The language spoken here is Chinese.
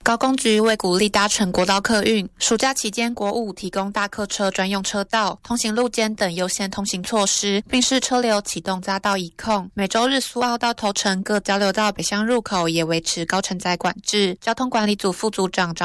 高工局为鼓励搭乘国道客运，暑假期间国五提供大客车专用车道、通行路肩等优先通行措施，并视车流启动匝道一控。每周日苏澳到头城各交流道北向入口也维持高承载管制。交通管理组副组长张